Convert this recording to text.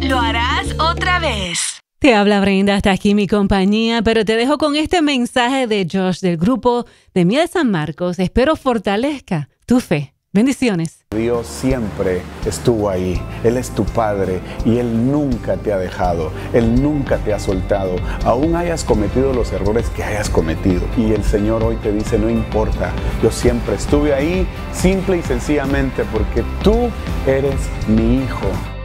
¿Lo harás otra vez? Te habla Brenda, hasta aquí mi compañía, pero te dejo con este mensaje de Josh del grupo de Miel San Marcos. Espero fortalezca tu fe. Bendiciones. Dios siempre estuvo ahí. Él es tu Padre y Él nunca te ha dejado. Él nunca te ha soltado. Aún hayas cometido los errores que hayas cometido. Y el Señor hoy te dice, no importa, yo siempre estuve ahí, simple y sencillamente porque tú eres mi hijo.